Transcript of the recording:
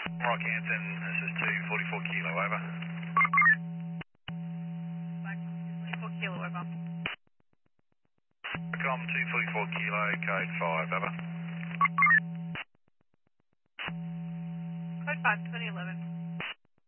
Rockhampton, this is 244 Kilo, over. Black 24 kilo, over. Com 244 Kilo, code 5, over. Code 5, 2011.